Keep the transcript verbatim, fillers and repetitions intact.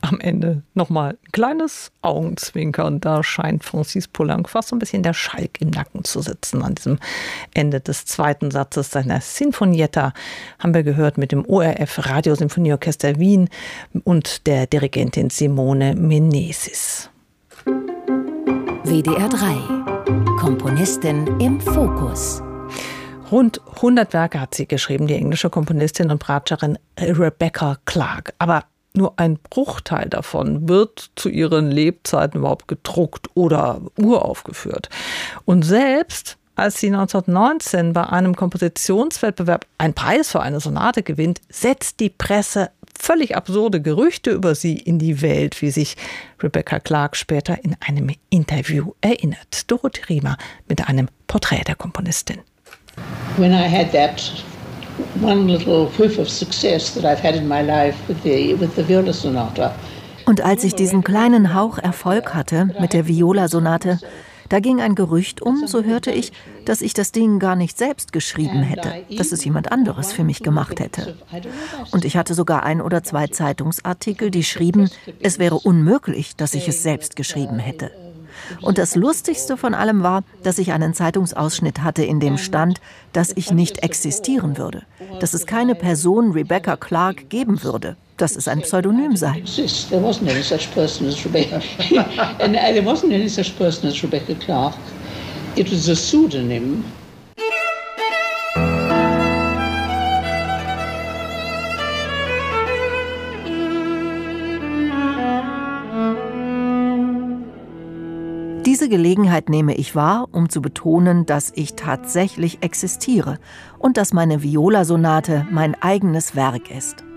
am Ende nochmal ein kleines Augenzwinkern. Da scheint Francis Poulenc fast so ein bisschen der Schalk im Nacken zu sitzen. An diesem Ende des zweiten Satzes seiner Sinfonietta haben wir gehört mit dem O R F Radiosymphonieorchester Wien und der Dirigentin Simone Meneses. W D R drei. Komponistin im Fokus. Rund hundert Werke hat sie geschrieben, die englische Komponistin und Bratscherin Rebecca Clark. Aber nur ein Bruchteil davon wird zu ihren Lebzeiten überhaupt gedruckt oder uraufgeführt. Und selbst als sie neunzehnhundertneunzehn bei einem Kompositionswettbewerb einen Preis für eine Sonate gewinnt, setzt die Presse völlig absurde Gerüchte über sie in die Welt, wie sich Rebecca Clark später in einem Interview erinnert. Dorothee Riemer mit einem Porträt der Komponistin. When I had that one little whiff of success that I've had in my life with the with the Viola Sonata. Und als ich diesen kleinen Hauch Erfolg hatte mit der Viola-Sonate, da ging ein Gerücht um, so hörte ich, dass ich das Ding gar nicht selbst geschrieben hätte, dass es jemand anderes für mich gemacht hätte. Und ich hatte sogar ein oder zwei Zeitungsartikel, die schrieben, es wäre unmöglich, dass ich es selbst geschrieben hätte. Und das Lustigste von allem war, dass ich einen Zeitungsausschnitt hatte, in dem stand, dass ich nicht existieren würde, dass es keine Person Rebecca Clark geben würde, dass es ein Pseudonym sei. There wasn't any such person as Rebecca. And there wasn't any such person as Rebecca Clark. It was a pseudonym. Diese Gelegenheit nehme ich wahr, um zu betonen, dass ich tatsächlich existiere und dass meine Viola-Sonate mein eigenes Werk ist.